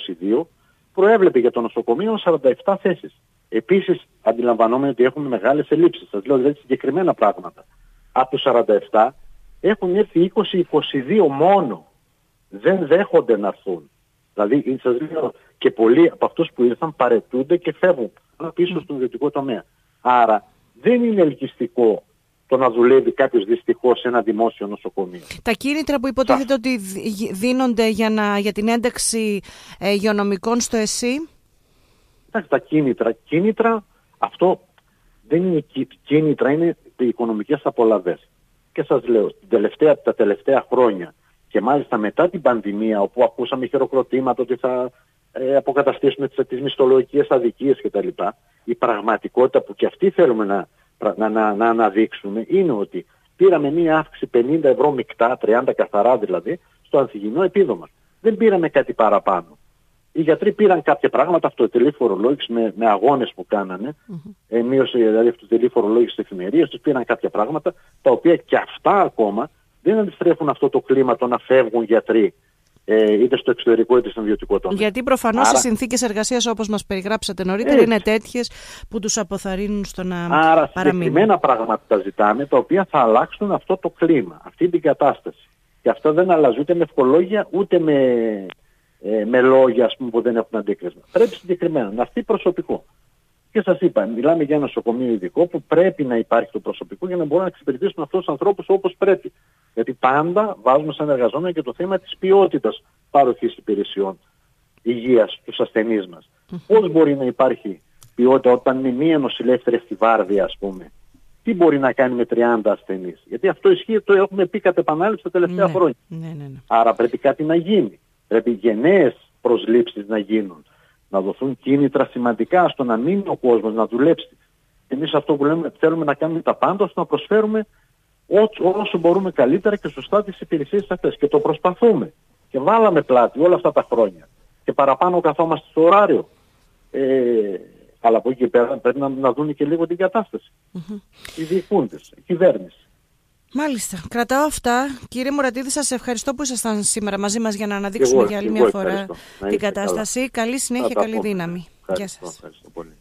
2022 προέβλεπε για το νοσοκομείο 47 θέσεις. Επίσης, αντιλαμβανόμενοι ότι έχουμε μεγάλες ελλείψεις. Σας λέω δηλαδή συγκεκριμένα πράγματα. Από τους 47 έχουν έρθει 20-22 μόνο. Δεν δέχονται να έρθουν. Δηλαδή, σας λέω, και πολλοί από αυτούς που ήρθαν παρετούνται και φεύγουν πίσω στον ιδιωτικό τομέα. Άρα, δεν είναι ελκυστικό το να δουλεύει κάποιος δυστυχώς σε ένα δημόσιο νοσοκομείο. Τα κίνητρα που υποτίθεται ότι δίνονται για την ένταξη υγειονομικών στο ΕΣΥ. Τα κίνητρα, αυτό δεν είναι κίνητρα, είναι οι οικονομικές απολαβές. Και σας λέω, τα τελευταία χρόνια και μάλιστα μετά την πανδημία, όπου ακούσαμε χειροκροτήματα ότι θα αποκαταστήσουμε τις μισθολογικές αδικίες κτλ. Η πραγματικότητα που και αυτοί θέλουμε να αναδείξουμε είναι ότι πήραμε μία αύξηση 50 ευρώ μεικτά, 30 καθαρά δηλαδή, στο ανθυγιεινό επίδομα. Δεν πήραμε κάτι παραπάνω. Οι γιατροί πήραν κάποια πράγματα, αυτοτελή φορολόγηση με αγώνες που κάνανε, μείωση δηλαδή αυτοτελή φορολόγηση στις εφημερίες, τους πήραν κάποια πράγματα, τα οποία και αυτά ακόμα δεν αντιστρέφουν αυτό το κλίμα το να φεύγουν γιατροί, είτε στο εξωτερικό είτε στον ιδιωτικό τομέα. Γιατί προφανώς οι συνθήκες εργασίας, όπως μας περιγράψατε νωρίτερα, είναι τέτοιες που τους αποθαρρύνουν στο να παραμείνουν. Άρα συγκεκριμένα πράγματα ζητάμε, τα οποία θα αλλάξουν αυτό το κλίμα, αυτή την κατάσταση. Και αυτό δεν αλλάζει ούτε με ευχολόγια, ούτε με λόγια, ας πούμε, που δεν έχουν αντίκρισμα. Πρέπει συγκεκριμένα να έρθει προσωπικό. Και σας είπα, μιλάμε για ένα νοσοκομείο ειδικό που πρέπει να υπάρχει το προσωπικό για να μπορούν να εξυπηρετήσουν αυτούς τους ανθρώπους όπως πρέπει. Γιατί πάντα βάζουμε σαν εργαζόμενοι και το θέμα της ποιότητας παροχής υπηρεσιών υγείας στους ασθενείς μας. Πώς μπορεί να υπάρχει ποιότητα όταν είναι μία νοσηλεύτρια στη βάρδια, ας πούμε? Τι μπορεί να κάνει με 30 ασθενείς? Γιατί αυτό ισχύει, το έχουμε πει κατ' επανάληψη τα τελευταία χρόνια. Άρα πρέπει κάτι να γίνει. Πρέπει γενναίες προσλήψεις να γίνουν. Να δοθούν κίνητρα σημαντικά στο να μείνει ο κόσμος, να δουλέψει. Εμείς αυτό που λέμε, θέλουμε να κάνουμε τα πάντα ώστε να προσφέρουμε όσο μπορούμε καλύτερα και σωστά τις υπηρεσίες αυτές. Και το προσπαθούμε. Και βάλαμε πλάτη όλα αυτά τα χρόνια. Και παραπάνω καθόμαστε στο ωράριο. Αλλά από εκεί πέρα πρέπει να δουν και λίγο την κατάσταση. Οι διοικούντες, η κυβέρνηση. Μάλιστα. Κρατάω αυτά. Κύριε Μουρατίδη, σας ευχαριστώ που ήσασταν σήμερα μαζί μας για να αναδείξουμε για άλλη μια φορά την κατάσταση. Καλή συνέχεια, καλή δύναμη. Γεια σας. Ευχαριστώ πολύ.